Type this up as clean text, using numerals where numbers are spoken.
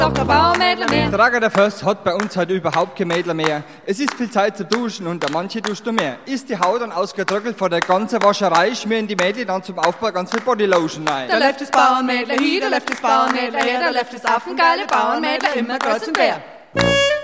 doch kein Bauernmädler mehr. Der Ragger der Förster hat bei uns heute überhaupt kein Mädler mehr. Es ist viel Zeit zu duschen und manche duscht nur mehr. Ist die Haut dann ausgetrocknet vor der ganzen Wascherei, schmieren die Mädchen dann zum Aufbau ganz viel Bodylotion rein. Da läuft das Bauernmädler hin, da läuft das Bauernmädler her, da läuft das affengeile Bauernmädler immer kreuz und quer.